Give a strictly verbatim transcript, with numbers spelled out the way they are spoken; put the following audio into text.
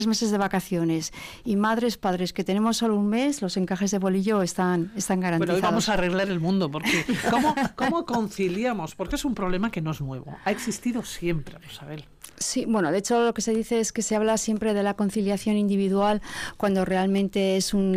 meses de vacaciones y madres, padres que tenemos solo un mes, los encajes de bolillo están, están garantizados. Pero hoy vamos a arreglar el mundo, porque ¿cómo, cómo conciliamos? Porque es un problema que no es nuevo, ha existido siempre, Rosabel. Sí, bueno, de hecho lo que se dice es que se habla siempre de la conciliación individual cuando realmente es un